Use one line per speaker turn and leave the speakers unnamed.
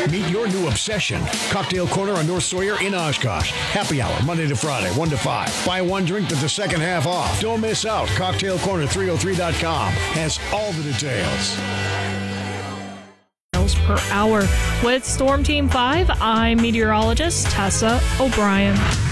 Meet your new obsession. Cocktail Corner on North Sawyer in Oshkosh. Happy hour, Monday to Friday, 1 to 5. Buy one drink with the second half off. Don't miss out. CocktailCorner303.com has all the details.
Per hour. With Storm Team 5, I'm meteorologist Tessa O'Brien.